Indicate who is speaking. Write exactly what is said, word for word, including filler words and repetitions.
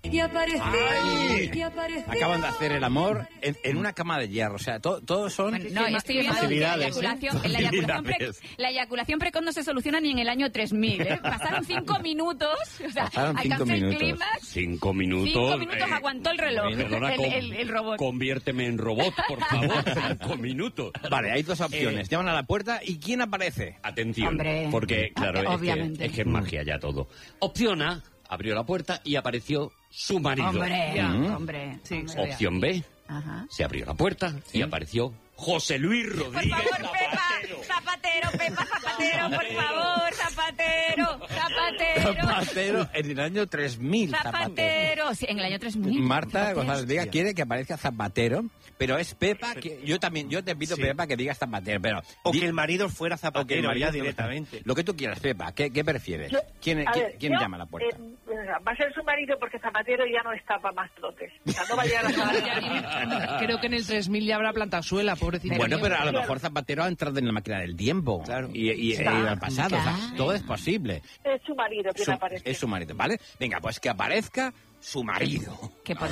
Speaker 1: Y aparecer,
Speaker 2: Ay,
Speaker 1: y aparecer.
Speaker 2: acaban de hacer el amor en, en una cama de hierro. O sea, to, todos son...
Speaker 3: Bueno, no, estoy viendo que la eyaculación, la, eyaculación pre, la eyaculación precoz no se soluciona ni en el año tres mil, ¿eh? Pasaron cinco minutos, o sea,
Speaker 2: Pasaron cinco
Speaker 3: alcanzó el
Speaker 2: minutos.
Speaker 3: clímax.
Speaker 4: Cinco minutos.
Speaker 3: Cinco minutos
Speaker 4: eh,
Speaker 3: aguantó el reloj,
Speaker 4: Perdona,
Speaker 3: el, el, el robot.
Speaker 4: Conviérteme en robot, por favor. Cinco minutos.
Speaker 2: Vale, hay dos opciones.
Speaker 4: Eh,
Speaker 2: Llaman a la puerta y ¿quién aparece?
Speaker 4: Atención,
Speaker 3: Hombre.
Speaker 4: porque claro, es que,
Speaker 3: Obviamente.
Speaker 4: es que es magia ya todo. Opción A, abrió la puerta y apareció su marido.
Speaker 3: Hombre,
Speaker 2: Ya.
Speaker 3: hombre.
Speaker 5: Sí,
Speaker 3: hombre.
Speaker 4: Opción B,
Speaker 3: Ajá.
Speaker 4: se abrió la puerta y apareció José Luis
Speaker 3: Por
Speaker 4: Rodríguez
Speaker 3: favor,
Speaker 4: Zapatero.
Speaker 3: Pepa, Zapatero, Pepa, Zapatero, por favor, Zapatero, Zapatero,
Speaker 2: Zapatero en el año tres mil.
Speaker 3: Zapatero. Sí, en el año tres mil.
Speaker 2: Marta
Speaker 3: Zapatero.
Speaker 2: González Vega quiere que aparezca Zapatero, pero es Pepa que... Yo también, yo te pido,
Speaker 6: Sí.
Speaker 2: Pepa, que digas Zapatero, pero...
Speaker 6: O
Speaker 2: di-
Speaker 6: que el marido fuera
Speaker 2: o que el
Speaker 6: Zapatero
Speaker 2: marido
Speaker 6: ya
Speaker 2: fuera-
Speaker 6: directamente.
Speaker 2: Lo que tú quieras, Pepa. ¿Qué, qué prefieres?
Speaker 7: Yo-
Speaker 2: ¿Quién,
Speaker 7: a
Speaker 2: quién-
Speaker 7: ver,
Speaker 2: quién
Speaker 7: yo,
Speaker 2: llama a la puerta?
Speaker 7: eh, va a ser su marido porque Zapatero ya no está para más trotes. O sea, no va a llegar a acabar.
Speaker 5: Creo que en el tres mil ya habrá plantado suela, pobrecito.
Speaker 2: Bueno,
Speaker 5: mío.
Speaker 2: pero a lo mejor Zapatero ha entrado en la máquina del tiempo.
Speaker 6: Claro.
Speaker 2: Y, y, y
Speaker 7: Claro.
Speaker 2: al pasado. O sea,
Speaker 3: Claro.
Speaker 2: todo es posible.
Speaker 7: Es su marido quien
Speaker 2: Su-
Speaker 7: aparece.
Speaker 2: es su marido, ¿vale? Venga, pues que aparezca su marido.
Speaker 3: Que